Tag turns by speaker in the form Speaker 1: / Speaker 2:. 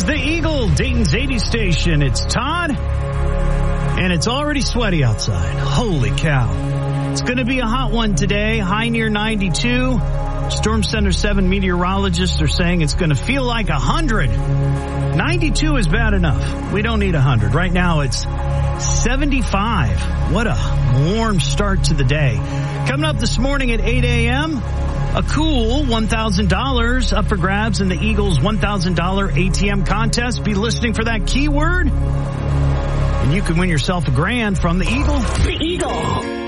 Speaker 1: is the Eagle, Dayton's 80 station. It's Todd, and it's already sweaty outside. Holy cow. It's going to be a hot one today, high near 92. Storm Center 7 meteorologists are saying it's going to feel like 100. 92 is bad enough. We don't need 100. Right now it's 75. What a warm start to the day. Coming up this morning at 8 a.m., a cool $1,000 up for grabs in the Eagles $1,000 ATM contest. Be listening for that keyword, and you can win yourself $1,000 from the Eagle.
Speaker 2: The Eagle.